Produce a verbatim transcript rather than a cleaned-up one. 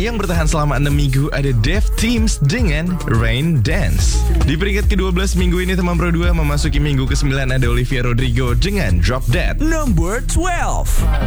yang bertahan selama enam minggu ada Dev Teams dengan Rain Dance. Di peringkat kedua belas minggu ini teman Pro dua memasuki minggu kesembilan ada Olivia Rodrigo dengan Drop Dead. Number twelve.